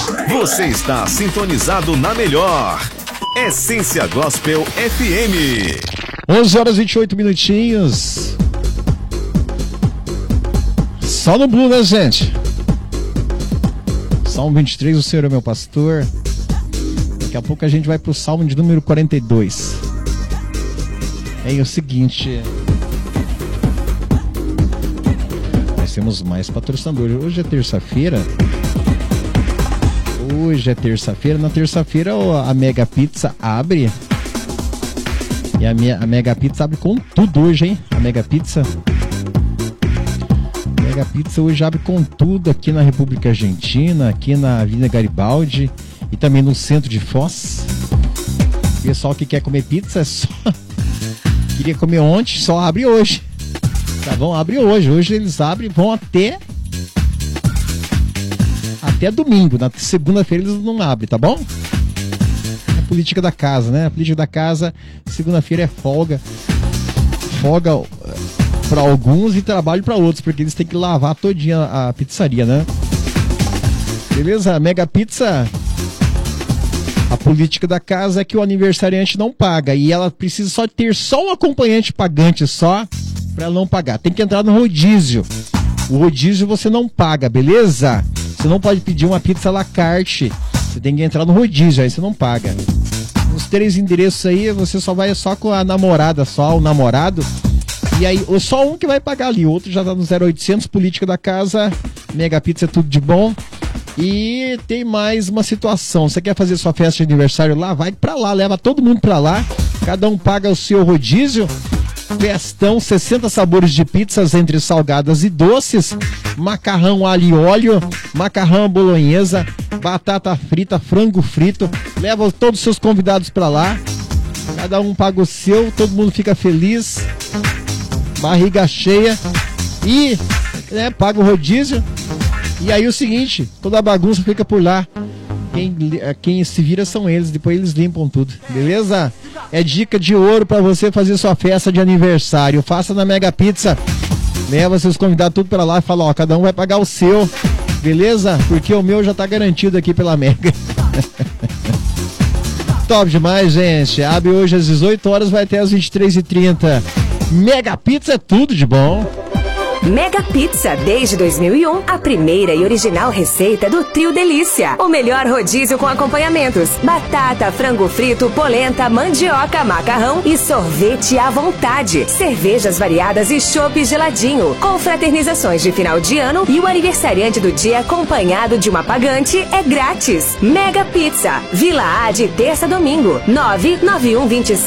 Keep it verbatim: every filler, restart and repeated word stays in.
Você está sintonizado na melhor Essência Gospel F M. onze horas e vinte e oito minutinhos. Só no Blue, né, gente? Salmo vinte e três, o Senhor é meu pastor. Daqui a pouco a gente vai pro Salmo de número quarenta e dois. É o seguinte... Nós temos mais patrocinadores. Hoje é terça-feira. Hoje é terça-feira. Na terça-feira a Mega Pizza abre. E a, minha, a Mega Pizza abre com tudo hoje, hein? A Mega Pizza. A Mega Pizza hoje abre com tudo aqui na República Argentina, aqui na Avenida Garibaldi e também no centro de Foz. Pessoal que quer comer pizza, é só... Queria comer ontem, só abre hoje. Tá bom? Abre hoje. Hoje eles abrem, vão até... Até domingo. Na segunda-feira eles não abrem, tá bom? É a política da casa, né? A política da casa, segunda-feira é folga. Folga para alguns e trabalho para outros, porque eles têm que lavar todinha a pizzaria, né? Beleza? A Mega Pizza... A política da casa é que o aniversariante não paga e ela precisa só ter só um acompanhante pagante só para ela não pagar. Tem que entrar no rodízio. O rodízio você não paga, beleza? Você não pode pedir uma pizza à la carte. Você tem que entrar no rodízio, aí você não paga. Os três endereços aí, você só vai só com a namorada, só o namorado. E aí, só um que vai pagar ali, o outro já tá no zero oitocentos, política da casa, Mega Pizza é tudo de bom. E tem mais uma situação, você quer fazer sua festa de aniversário lá? Vai pra lá, leva todo mundo pra lá, cada um paga o seu rodízio. Festão, sessenta sabores de pizzas entre salgadas e doces, macarrão alho e óleo, macarrão bolonhesa, batata frita, frango frito. Leva todos os seus convidados pra lá, cada um paga o seu, todo mundo fica feliz, barriga cheia e né, paga o rodízio. E aí o seguinte, toda a bagunça fica por lá. Quem, quem se vira são eles, depois eles limpam tudo, beleza? É dica de ouro pra você fazer sua festa de aniversário. Faça na Mega Pizza. Leva seus convidados tudo pra lá e fala, ó, cada um vai pagar o seu, beleza? Porque o meu já tá garantido aqui pela Mega. Top demais, gente. Abre hoje às dezoito horas, vai até às vinte e três e trinta. Mega Pizza é tudo de bom. Mega Pizza, desde dois mil e um, a primeira e original receita do Trio Delícia. O melhor rodízio com acompanhamentos: batata, frango frito, polenta, mandioca, macarrão e sorvete à vontade. Cervejas variadas e chopp geladinho. Confraternizações de final de ano e o aniversariante do dia acompanhado de uma pagante é grátis. Mega Pizza, Vila A de terça a domingo, nove nove um dois